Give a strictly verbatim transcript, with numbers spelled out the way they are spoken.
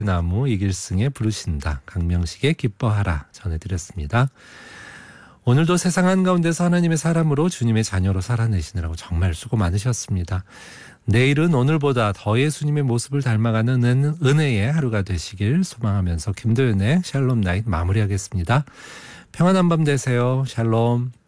나무 이길승의 부르신다. 강명식의 기뻐하라 전해드렸습니다. 오늘도 세상 한가운데서 하나님의 사람으로 주님의 자녀로 살아내시느라고 정말 수고 많으셨습니다. 내일은 오늘보다 더 예수님의 모습을 닮아가는 은, 은혜의 하루가 되시길 소망하면서 김도연의 샬롬 나잇 마무리하겠습니다. 평안한 밤 되세요. 샬롬.